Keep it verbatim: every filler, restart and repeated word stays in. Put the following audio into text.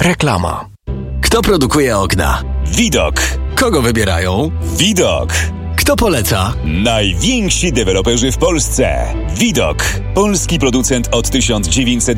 Reklama. Kto produkuje okna? Widok. Kogo wybierają? Widok. Kto poleca? Najwięksi deweloperzy w Polsce. Widok. Polski producent od tysiąc dziewięćset